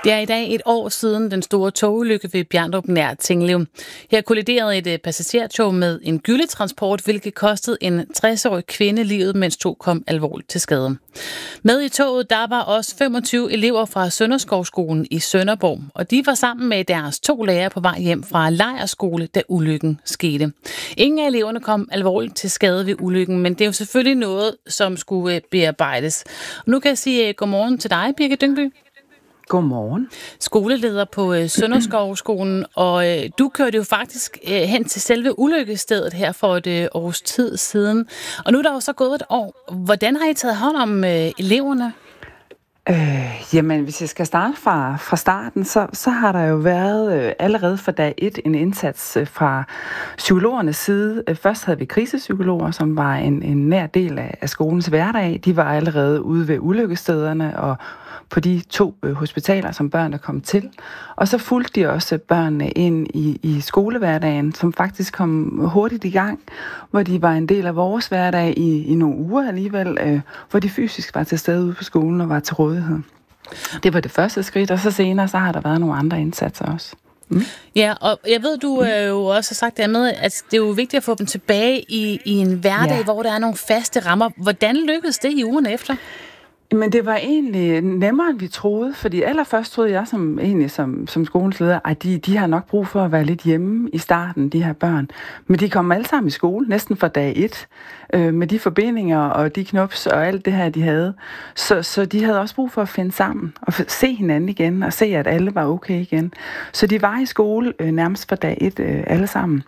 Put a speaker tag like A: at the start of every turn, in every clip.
A: Det er i dag et år siden den store togulykke ved Bjerndrup nær Tinglev. Her kolliderede et passagertog med en gylletransport, hvilket kostede en 60-årig kvinde livet, mens to kom alvorligt til skade. Med i toget der var også 25 elever fra Sønderskovskolen i Sønderborg, og de var sammen med deres 2 lærere på vej hjem fra lejrskole, da ulykken skete. Ingen af eleverne kom alvorligt til skade ved ulykken, men det er jo selvfølgelig noget, som skulle bearbejdes. Og nu kan jeg sige godmorgen til dig, Birgit Dyngby.
B: Godmorgen.
A: Skoleleder på Sønderskovskolen, og du kørte jo faktisk hen til selve ulykkestedet her for et års tid siden. Og nu er der jo så gået et år. Hvordan har I taget hånd om eleverne?
B: Jamen, hvis jeg skal starte fra starten, så har der jo været allerede fra dag 1 en indsats fra psykologernes side. Først havde vi krisepsykologer, som var en nær del af skolens hverdag. De var allerede ude ved ulykkestederne og på de 2 hospitaler, som børnene kom til. Og så fulgte de også børnene ind i skolehverdagen, som faktisk kom hurtigt i gang, hvor de var en del af vores hverdag i nogle uger alligevel, hvor de fysisk var til stede ude på skolen og var til rådighed. Det var det første skridt, og så senere så har der været nogle andre indsatser også.
A: Ja, og jeg ved, du jo også har sagt det med, at det er jo vigtigt at få dem tilbage i en hverdag, hvor der er nogle faste rammer. Hvordan lykkedes det i ugen efter?
B: Men det var egentlig nemmere, end vi troede, fordi allerførst troede jeg som skolens leder, at de har nok brug for at være lidt hjemme i starten, de her børn. Men de kom alle sammen i skole, næsten fra dag 1, med de forbindinger og de knops og alt det her, de havde. Så de havde også brug for at finde sammen og se hinanden igen og se, at alle var okay igen. Så de var i skole nærmest fra dag 1 alle sammen.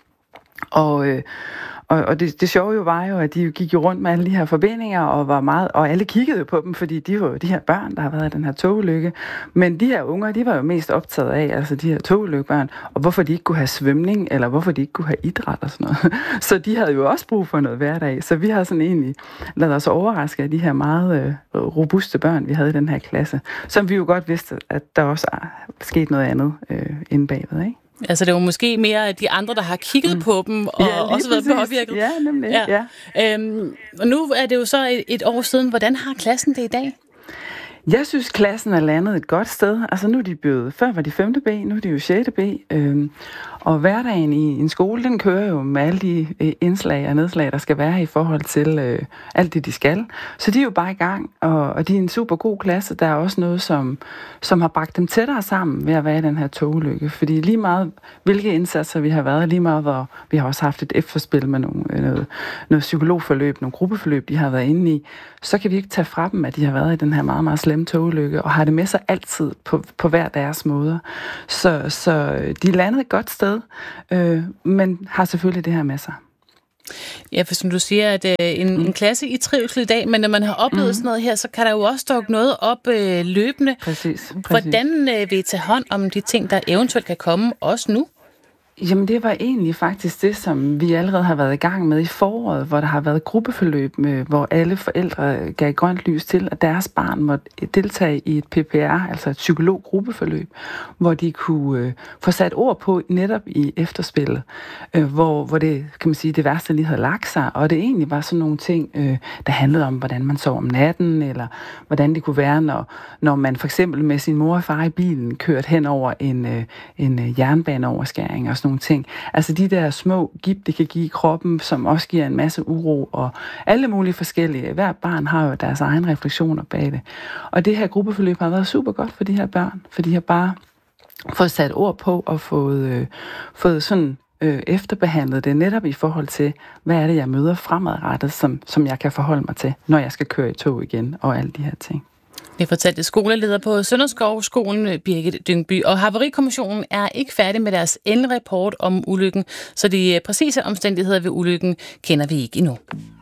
B: Og det sjove jo var jo, at de gik jo rundt med alle de her forbindinger og alle kiggede på dem, fordi de var de her børn, der har været i den her togulykke. Men de her unger, de var jo mest optaget af, altså de her togulykkebørn, og hvorfor de ikke kunne have svømning, eller hvorfor de ikke kunne have idræt og sådan noget. Så de havde jo også brug for noget hverdag. Så vi har sådan egentlig ladet os overraske af de her meget robuste børn, vi havde i den her klasse, som vi jo godt vidste, at der også er sket noget andet inde bagved, ikke?
A: Altså det var måske mere de andre, der har kigget på dem og også været påvirket.
B: Ja, nemlig. Ja.
A: Og nu er det jo så et år siden. Hvordan har klassen det i dag?
B: Jeg synes, klassen er landet et godt sted. Altså nu er de blevet, før var de 5. B, nu er de jo 6. B. Og hverdagen i en skole, den kører jo med alle de indslag og nedslag, der skal være i forhold til alt det, de skal. Så de er jo bare i gang, og de er en super god klasse. Der er også noget, som har bragt dem tættere sammen ved at være i den her togulykke. Fordi lige meget, hvilke indsatser vi har været, lige meget, hvor vi har også haft et efterspil med noget psykologforløb, nogle gruppeforløb, de har været inde i, så kan vi ikke tage fra dem, at de har været i den her meget, meget slemme togulykke, og har det med sig altid på hver deres måder. Så de er landet et godt sted, men har selvfølgelig det her med sig.
A: Ja, for som du siger, at en klasse i trivsel i dag, men når man har oplevet sådan noget her, så kan der jo også dukke noget op løbende.
B: Præcis.
A: Hvordan vil I tage hånd om de ting, der eventuelt kan komme også nu?
B: Jamen det var egentlig faktisk det, som vi allerede har været i gang med i foråret, hvor der har været gruppeforløb, hvor alle forældre gav grønt lys til, at deres barn måtte deltage i et PPR, altså et psykologgruppeforløb, hvor de kunne få sat ord på netop i efterspillet, hvor det, kan man sige, det værste lige havde lagt sig, og det egentlig var sådan nogle ting, der handlede om, hvordan man sov om natten, eller hvordan det kunne være, når man for eksempel med sin mor og far i bilen kørte hen over en jernbaneoverskæring og sådan nogle ting. Altså de der små gib, det kan give i kroppen, som også giver en masse uro, og alle mulige forskellige. Hver barn har jo deres egen refleksioner bag det. Og det her gruppeforløb har været super godt for de her børn, for de har bare fået sat ord på og fået sådan efterbehandlet det netop i forhold til, hvad er det, jeg møder fremadrettet, som jeg kan forholde mig til, når jeg skal køre i tog igen, og alle de her ting.
A: Det fortalte skoleleder på Sønderskovskolen, Birgit Dyngby. Og Havarikommissionen er ikke færdig med deres endelige rapport om ulykken, så de præcise omstændigheder ved ulykken kender vi ikke endnu.